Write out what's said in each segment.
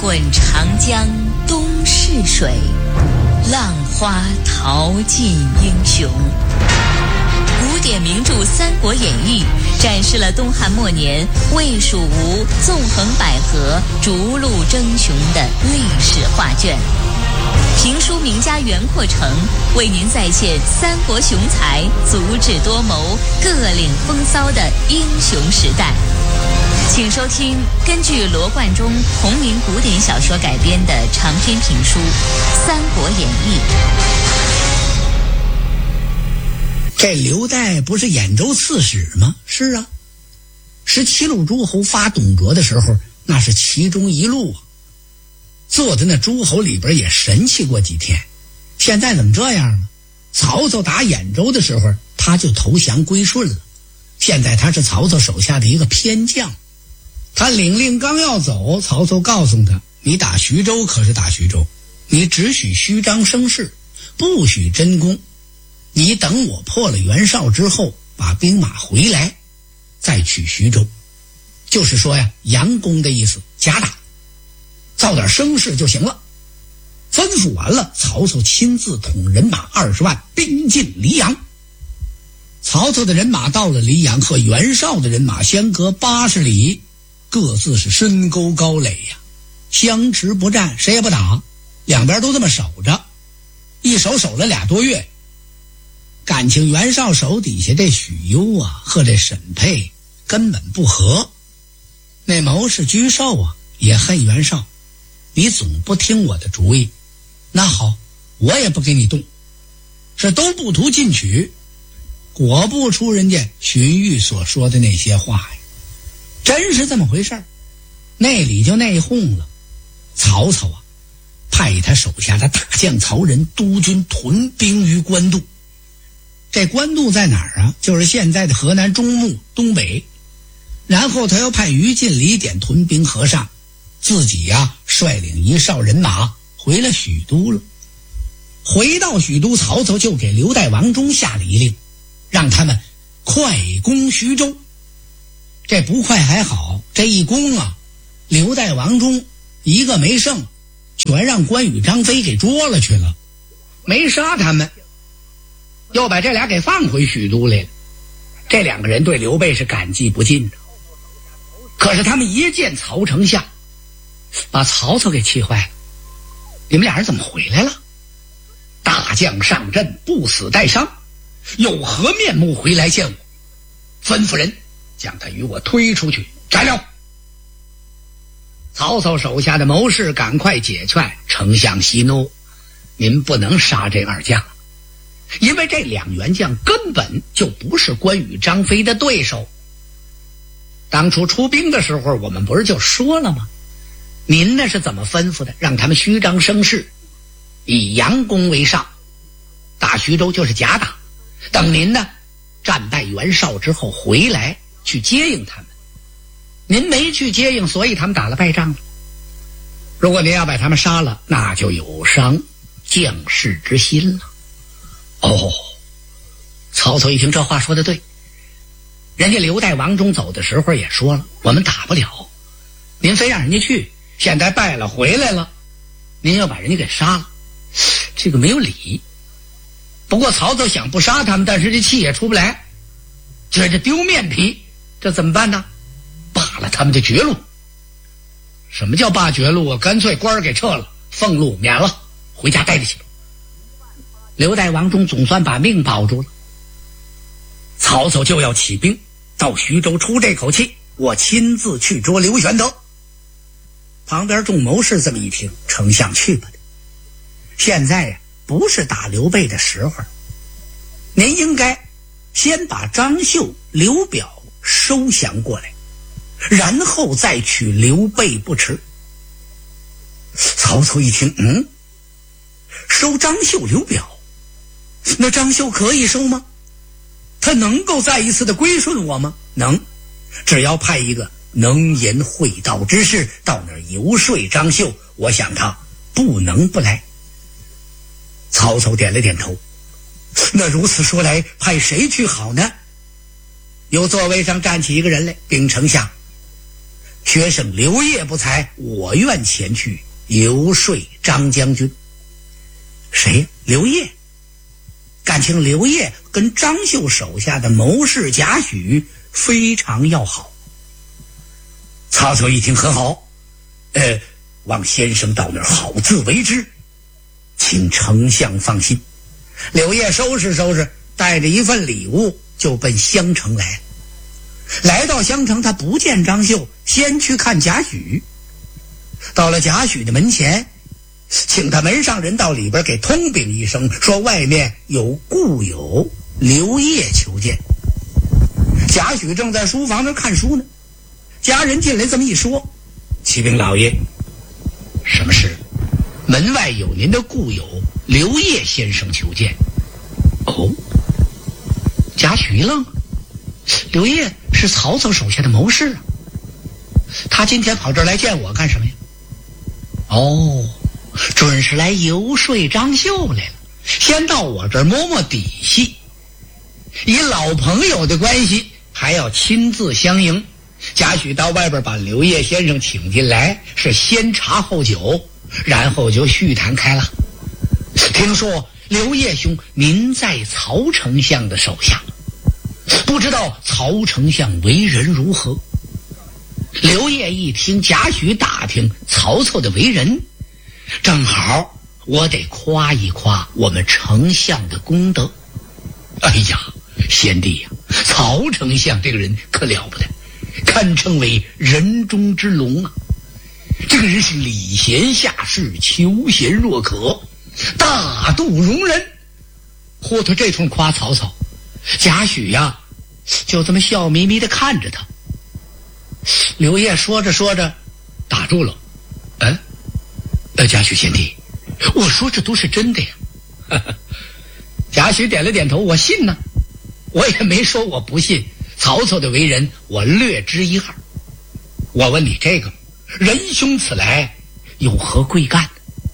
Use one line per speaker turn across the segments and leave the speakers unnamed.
滚长江东逝水，浪花淘尽英雄。古典名著《三国演义》展示了东汉末年魏蜀吴纵横捭阖、逐鹿争雄的历史画卷。评书名家袁阔成为您再现三国雄才足智多谋、各领风骚的英雄时代。请收听根据罗贯中同名古典小说改编的长篇评书《三国演义》。
这刘岱不是兖州刺史吗？是啊，17路诸侯发董卓的时候，那是其中一路啊。做的那诸侯里边也神气过几天。现在怎么这样呢？曹操打兖州的时候，他就投降归顺了。现在他是曹操手下的一个偏将。他领令刚要走，曹操告诉他，你打徐州可是打徐州，你只许虚张声势，不许真功。你等我破了袁绍之后，把兵马回来，再取徐州。就是说呀，佯攻的意思，假打，造点声势就行了。吩咐完了，曹操亲自统人马20万，兵进黎阳。曹操的人马到了黎阳，和袁绍的人马相隔80里，各自是深沟高垒呀，相持不战，谁也不打，两边都这么守着，一守了2多月。感情袁绍手底下这许攸啊和这沈佩根本不和。那谋士沮授啊也恨袁绍，你总不听我的主意，那好，我也不给你动，是都不图进取。果不出人家荀彧所说的那些话呀，真是这么回事儿。那里就内讧了。曹操啊派他手下的大将曹仁督军屯兵于官渡。这官渡在哪儿啊？就是现在的河南中牟东北。然后他又派于禁、李典屯兵河上，自己呀率领1哨人马回了许都了。回到许都，曹操就给刘岱、王忠下了一令，让他们快攻徐州。这不快还好，这一攻啊，刘岱、王忠一个没剩，全让关羽、张飞给捉了去了，没杀他们，又把这俩给放回许都来了。这2个人对刘备是感激不尽的。可是他们一见曹丞相，把曹操给气坏了。你们俩人怎么回来了？大将上阵，不死带伤，有何面目回来见我？吩咐人将他与我推出去斩了。曹操手下的谋士赶快解劝，丞相息怒，您不能杀这2将，因为这2员将根本就不是关羽、张飞的对手。当初出兵的时候，我们不是就说了吗？您那是怎么吩咐的？让他们虚张声势，以佯攻为上，打徐州就是假打，等您呢战败袁绍之后回来去接应他们。您没去接应，所以他们打了败仗了。如果您要把他们杀了，那就有伤将士之心了。哦，曹操一听这话说得对，人家刘岱、王忠走的时候也说了，我们打不了，您非让人家去，现在败了回来了，您要把人家给杀了，这个没有理。不过曹操想不杀他们，但是这气也出不来，觉着丢面皮，这怎么办呢？罢了他们的绝路。什么叫罢绝路啊？干脆官儿给撤了，俸禄免了，回家待着去。刘岱、王忠总算把命保住了。曹操就要起兵到徐州出这口气，我亲自去捉刘玄德。旁边众谋士这么一听，丞相去吧，现在呀不是打刘备的时候，您应该先把张绣、刘表收降过来，然后再取刘备不迟。曹操一听，收张绣、刘表，那张绣可以收吗？他能够再一次的归顺我吗？能，只要派一个能言会道之士到那儿游说张绣，我想他不能不来。曹操点了点头，那如此说来，派谁去好呢？由座位上站起一个人来，禀丞相， 学生刘烨不才，我愿前去游说张将军。谁？刘烨。感情刘烨跟张绣手下的谋士贾诩非常要好。曹操一听很好，望先生到那儿好自为之，请丞相放心。刘烨收拾收拾，带着一份礼物就奔襄城来了。来到襄城，他不见张绣，先去看贾诩。到了贾诩的门前，请他门上人到里边给通禀一声，说外面有故友刘烨求见。贾诩正在书房那看书呢，家人进来这么一说：“启禀老爷，什么事？门外有您的故友刘烨先生求见。”哦，贾诩一愣，刘烨是曹操手下的谋士啊，他今天跑这儿来见我干什么呀？哦，准是来游说张绣来了，先到我这儿摸摸底细，以老朋友的关系还要亲自相迎。贾诩到外边把刘烨先生请进来，是先茶后酒，然后就叙谈开了。听说刘烨兄您在曹丞相的手下，不知道曹丞相为人如何？刘烨一听贾诩打听曹操的为人，正好我得夸一夸我们丞相的功德。哎呀，贤弟呀，曹丞相这个人可了不得，堪称为人中之龙啊！这个人是礼贤下士，求贤若渴，大度容人。嚯，他这通夸曹操，贾诩呀就这么笑眯眯地看着他。刘烨说着说着打住了，贾诩贤弟，我说这都是真的呀。贾诩点了点头，我信呢，我也没说我不信。曹操的为人我略知一二。我问你这个，仁兄此来有何贵干？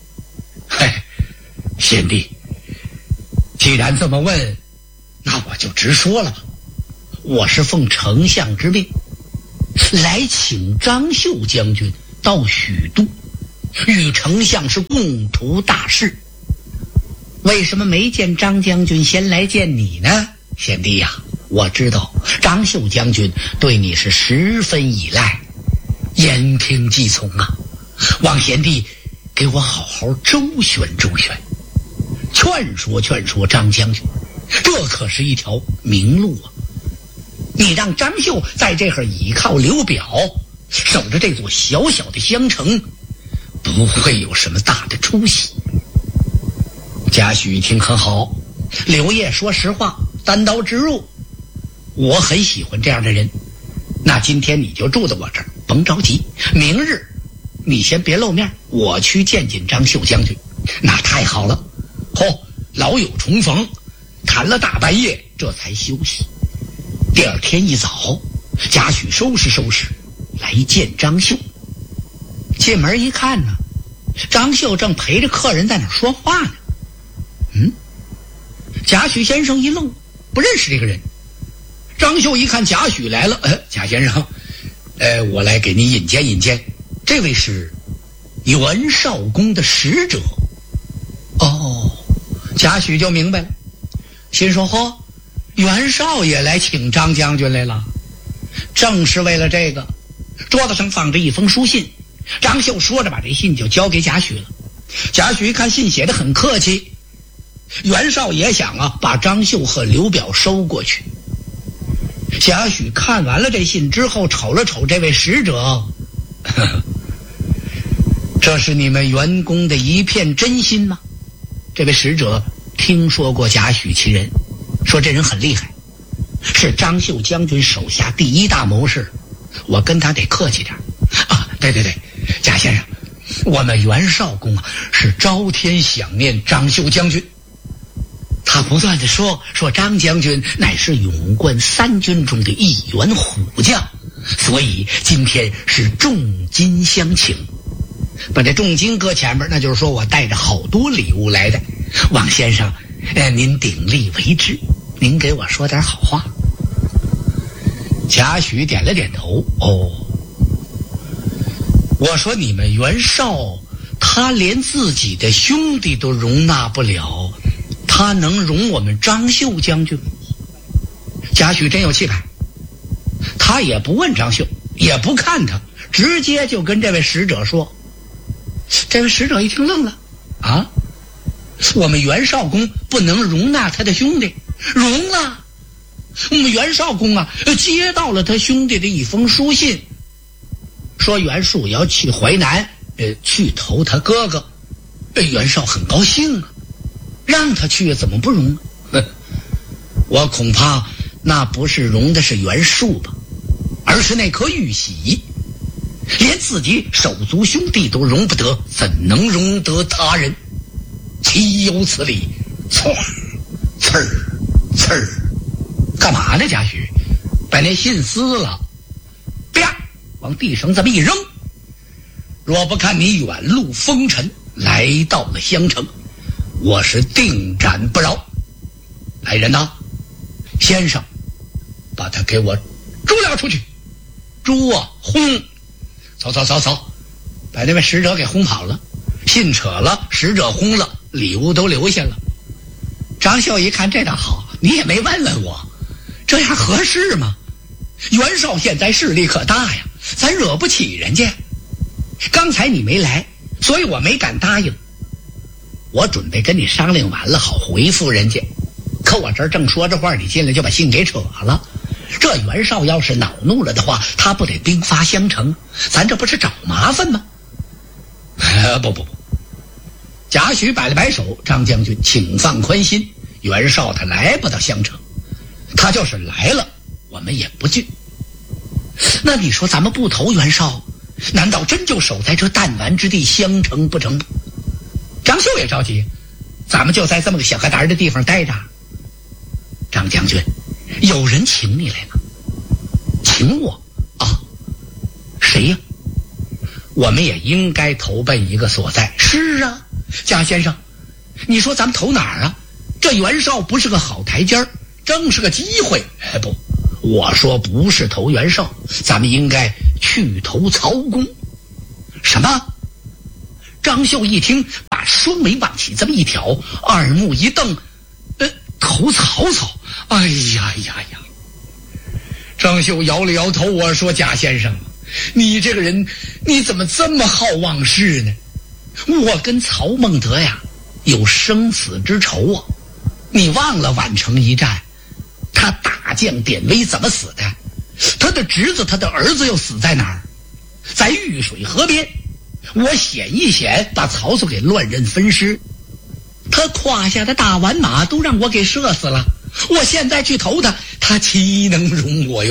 贤弟，既然这么问，那我就直说了吧。我是奉丞相之命来请张绣将军到许都，与丞相是共图大事。为什么没见张将军先来见你呢？贤弟呀，我知道张绣将军对你是十分依赖，言听计从啊，望贤弟给我好好周旋周旋，劝说劝说张将军，这可是一条明路啊！你让张绣在这儿倚靠刘表，守着这座小小的襄城，不会有什么大的出息。贾诩一听很好，刘烨说实话，单刀直入，我很喜欢这样的人。那今天你就住在我这儿，甭着急，明日你先别露面，我去见见张绣将军。那太好了。老友重逢，谈了大半夜，这才休息。第二天一早，贾诩收拾收拾来见张绣。进门一看呢，张绣正陪着客人在那说话呢。贾诩先生一愣，不认识这个人。张绣一看贾诩来了，贾先生，我来给您引荐引荐，这位是袁绍公的使者。哦，贾诩就明白了，心说袁绍也来请张将军来了，正是为了这个。桌子上放着一封书信，张绣说着把这信就交给贾诩了。贾诩一看信写得很客气，袁绍也想把张绣和刘表收过去。贾诩看完了这信之后，瞅了瞅这位使者，这是你们袁公的一片真心吗？这位使者听说过贾诩其人，说这人很厉害，是张绣将军手下第一大谋士，我跟他得客气点啊。对，贾先生，我们袁绍公是朝天想念张绣将军。他不断地说张将军乃是勇冠三军中的一员虎将，所以今天是重金相请。把这重金搁前面，那就是说我带着好多礼物来的，望先生您鼎力为之，您给我说点好话。贾诩点了点头， 我说你们袁绍，他连自己的兄弟都容纳不了，他能容我们张绣将军吗？贾诩真有气派，他也不问张绣，也不看他，直接就跟这位使者说。这位使者一听愣了，啊，我们袁绍公不能容纳他的兄弟？容了，我们袁绍公啊，接到了他兄弟的一封书信，说袁术要去淮南，去投他哥哥。袁绍很高兴啊，让他去怎么不容啊？我恐怕那不是容的是袁术吧，而是那颗玉玺。连自己手足兄弟都容不得，怎能容得他人？岂有此理！唰，刺儿，刺儿，干嘛呢？贾诩把那信撕了，啪，往地上这么一扔。若不看你远路风尘，来到了襄城，我是定斩不饶。来人呐，先生，把他给我捉了出去。捉啊，轰！走，把那位使者给轰跑了，信扯了，使者轰了，礼物都留下了。张绣一看这倒好，你也没问问我，这样合适吗？袁绍现在势力可大呀，咱惹不起人家。刚才你没来，所以我没敢答应。我准备跟你商量完了，好回复人家。可我这儿正说着话，你进来就把信给扯了。这袁绍要是恼怒了的话，他不得兵发襄城？咱这不是找麻烦吗？不，贾诩摆了摆手，张将军请放宽心，袁绍他来不到襄城，他就是来了，我们也不惧。那你说咱们不投袁绍，难道真就守在这弹丸之地襄城不成？张绣也着急，咱们就在这么个小疙瘩的地方待着。张将军，有人请你来吗？请我啊？谁呀？我们也应该投奔一个所在。是啊，贾先生，你说咱们投哪儿啊？这袁绍不是个好台阶儿，正是个机会。不，我说不是投袁绍，咱们应该去投曹公。什么？张绣一听，把双眉往起这么一挑，耳目一瞪，投曹操？哎呀！张绣摇了摇头，我说贾先生，你这个人你怎么这么好忘事呢？我跟曹孟德呀有生死之仇啊！你忘了宛城一战，他大将典韦怎么死的？他的侄子他的儿子又死在哪儿？在玉水河边，我险一险把曹操给乱刃分尸，他胯下的大宛马都让我给射死了。我现在去投他，他岂能容我哟？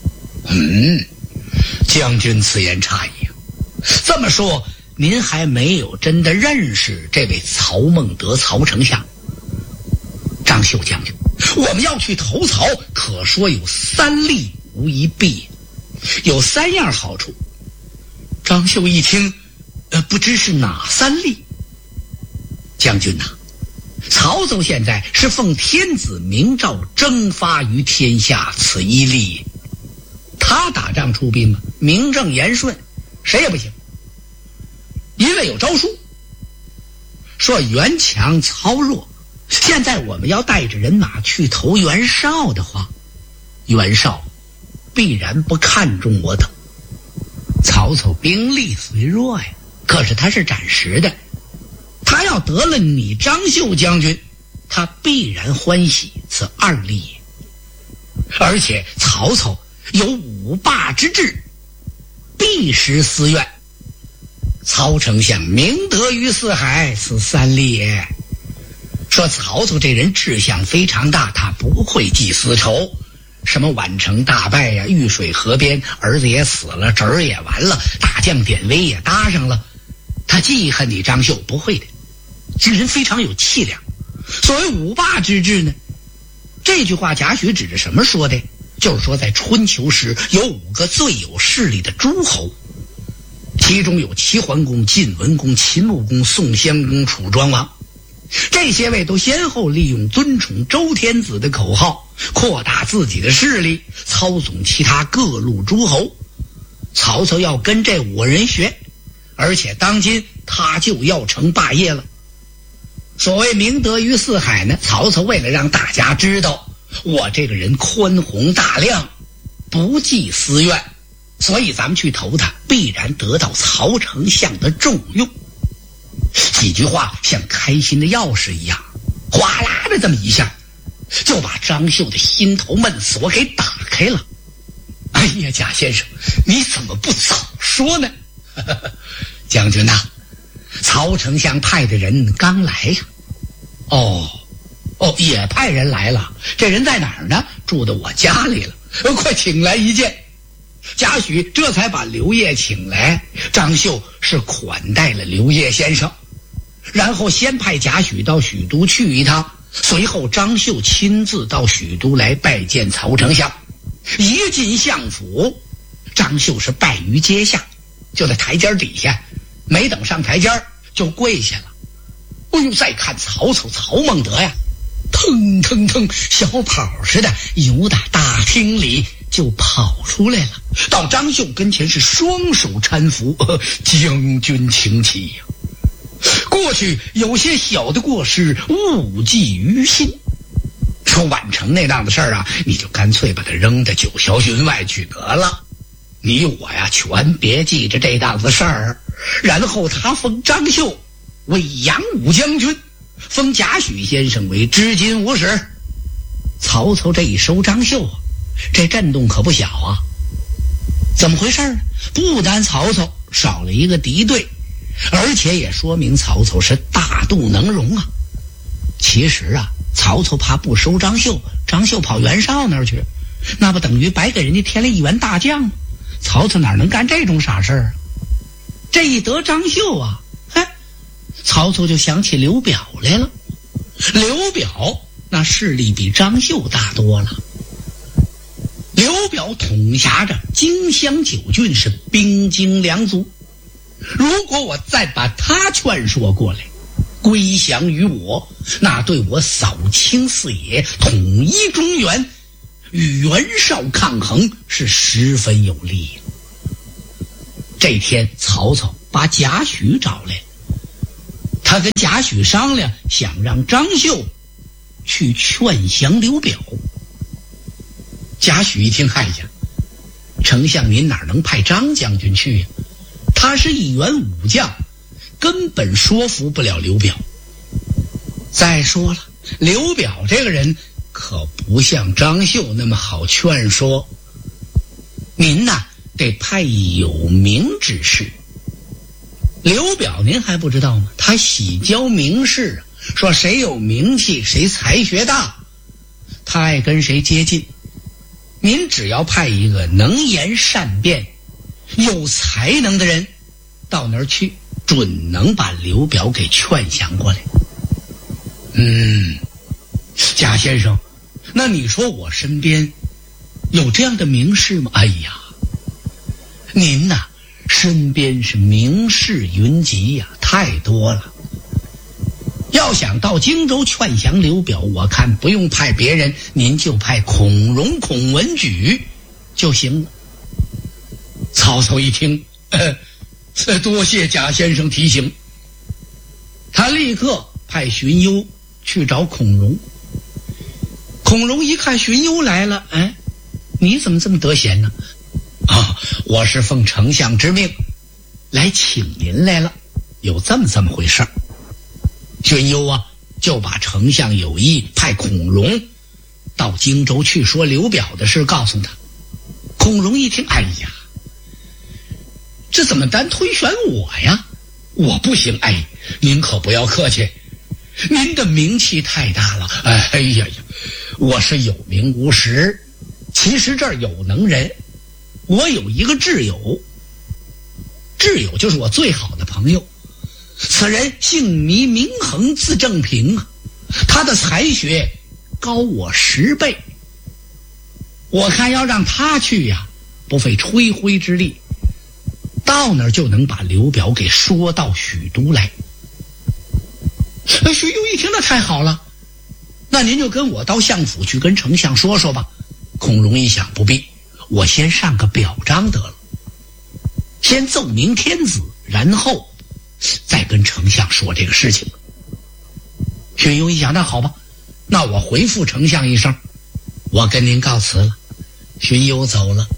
将军此言差矣。这么说，您还没有真的认识这位曹孟德曹丞相？张绣将军，我们要去投曹，可说有3利无一弊，有3样好处。张绣一听，不知是哪3利？将军呐，曹操现在是奉天子明诏征发于天下，此一利。他打仗出兵名正言顺，谁也不行。因为有诏书说袁强曹弱，现在我们要带着人马去投袁绍的话，袁绍必然不看重我等。曹操兵力虽弱呀，可是他是暂时的，他要得了你张绣将军，他必然欢喜，此2利也。而且曹操有5霸之志，必实私怨。曹丞相明德于四海，此3利也。说曹操这人志向非常大，他不会记私仇，什么宛城大败呀，玉水河边儿子也死了，侄儿也完了，大将典韦也搭上了，他记恨你张绣不会的。这人非常有气量。所谓5霸之志呢，这句话贾诩指着什么说的？就是说在春秋时有5个最有势力的诸侯，其中有齐桓公、晋文公、秦穆公、宋襄公、楚庄王。这些位都先后利用尊崇周天子的口号，扩大自己的势力，操纵其他各路诸侯。曹操要跟这5个人学， 而且当今他就要成霸业了。所谓明德于四海呢，曹操为了让大家知道我这个人宽宏大量，不计私怨，所以咱们去投他，必然得到曹丞相的重用。几句话像开心的钥匙一样，哗啦的这么一下，就把张绣的心头闷锁给打开了。哎呀，贾先生，你怎么不早说呢？将军呐，曹丞相派的人刚来呀。也派人来了。这人在哪儿呢？住到我家里了。快请来一见。贾诩这才把刘烨请来。张绣是款待了刘烨先生，然后先派贾诩到许都去一趟，随后张绣亲自到许都来拜见曹丞相。一进相府，张绣是拜于阶下，就在台阶底下，没等上台阶就跪下了。再看曹操曹孟德呀，腾腾腾小跑似的由打大厅里就跑出来了，到张绣跟前是双手搀扶，将军请起呀。过去有些小的过失，勿记于心。说宛城那档子事儿啊，你就干脆把它扔到九霄云外去得了。你我呀，全别记着这档子事儿。然后他封张绣为扬武将军，封贾诩先生为知津武使。曹操这一收张绣啊，这震动可不小啊。怎么回事呢？不单曹操少了一个敌对，而且也说明曹操是大度能容啊。其实啊，曹操怕不收张绣，张绣跑袁绍那儿去，那不等于白给人家添了一员大将吗？曹操哪能干这种傻事儿啊？这一得张绣啊，曹操就想起刘表来了。刘表那势力比张绣大多了。刘表统辖着荆襄9郡，是兵精粮足。如果我再把他劝说过来，归降于我，那对我扫清四野，统一中原，与袁绍抗衡是十分有利。这天曹操把贾诩找来，他跟贾诩商量，想让张绣去劝降刘表。贾诩一听，哎呀，丞相您哪能派张将军去呀？他是一员武将，根本说服不了刘表。再说了，刘表这个人可不像张绣那么好劝说，您呐得派有名之士。刘表您还不知道吗？他喜交名士啊，说谁有名气谁才学大，他爱跟谁接近。您只要派一个能言善辩有才能的人到那儿去，准能把刘表给劝降过来。贾先生，那你说我身边有这样的名士吗？哎呀，您呐身边是名士云集呀，太多了。要想到荆州劝降刘表，我看不用派别人，您就派孔融、孔文举就行了。曹操一听，多谢贾先生提醒。他立刻派荀攸去找孔融。孔融一看荀攸来了，你怎么这么得闲呢？我是奉丞相之命来请您来了，有这么回事儿。荀攸啊，就把丞相有意派孔融到荆州去说刘表的事告诉他。孔融一听，哎呀，这怎么单推选我呀？我不行，您可不要客气，您的名气太大了。哎呀，我是有名无实，其实这儿有能人。我有一个挚友就是我最好的朋友，此人姓糜名衡，字正平啊，他的才学高我10倍。我看要让他去呀，不费吹灰之力，到那儿就能把刘表给说到许都来。荀攸一听，那太好了，那您就跟我到相府去跟丞相说说吧。孔融一想，不必，我先上个表彰得了，先奏明天子， 然后再跟丞相说这个事情。荀攸一想，那好吧，那我回复丞相一声，我跟您告辞了。荀攸走了。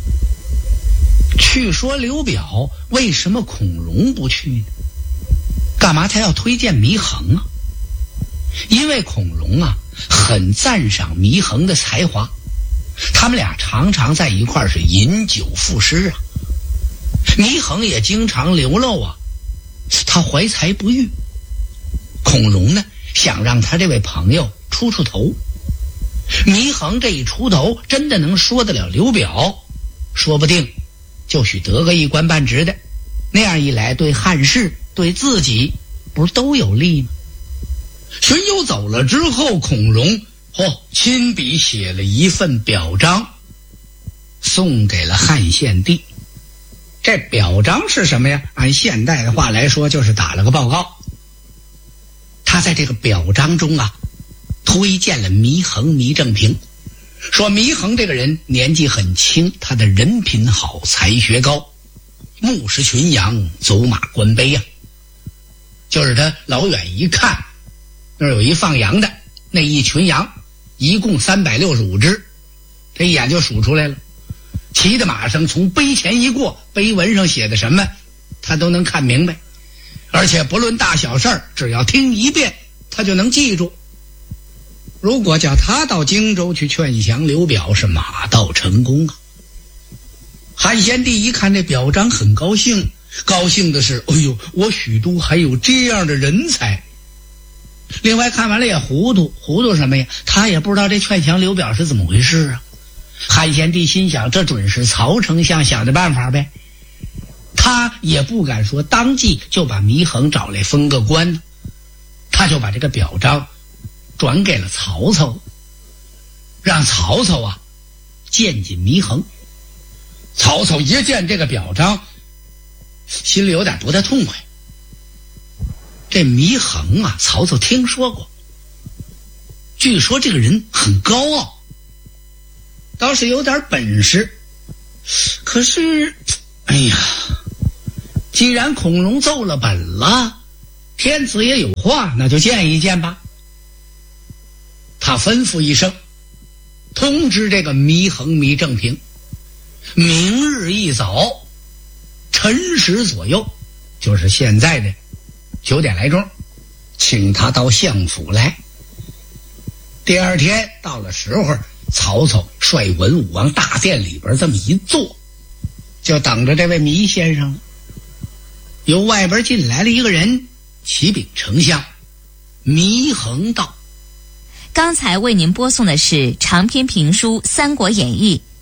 去说刘表为什么孔融不去呢？干嘛他要推荐祢衡啊？因为孔融啊很赞赏祢衡的才华，他们俩常常在一块儿是饮酒赋诗啊。祢衡也经常流露啊，他怀才不遇。孔融呢想让他这位朋友出出头，祢衡这一出头真的能说得了刘表，说不定就许得个一官半职的，那样一来对汉室对自己不是都有利吗？荀攸走了之后，孔融亲笔写了一份表彰，送给了汉献帝。这表彰是什么呀？按现代的话来说，就是打了个报告。他在这个表彰中啊，推荐了祢衡祢正平，说祢衡这个人年纪很轻，他的人品好，才学高，目视群羊，走马观碑呀。就是他老远一看，那儿有一放羊的，那一群羊一共365只，这一眼就数出来了。骑的马上从碑前一过，碑文上写的什么他都能看明白，而且不论大小事儿，只要听一遍他就能记住。如果叫他到荆州去劝降刘表，是马到成功啊。汉献帝一看这表彰很高兴，高兴的是哎呦，我许都还有这样的人才。另外看完了也糊涂什么呀？他也不知道这劝降刘表是怎么回事啊。汉献帝心想，这准是曹丞相想的办法呗。他也不敢说当即就把祢衡找来封个官，他就把这个表彰转给了曹操，让曹操啊见见祢衡。曹操一见这个表彰，心里有点不太痛快。这祢衡啊，曹操听说过，据说这个人很高傲，倒是有点本事。可是哎呀，既然孔融奏了本了，天子也有话，那就见一见吧。他吩咐一声，通知这个祢衡祢正平，明日一早辰时左右，就是现在的9点来钟，请他到相府来。第二天到了时候，曹操率文武往大殿里边这么一坐，就等着这位祢先生了。由外边进来了一个人，启禀丞相，祢衡道。
刚才为您播送的是长篇评书《三国演义》，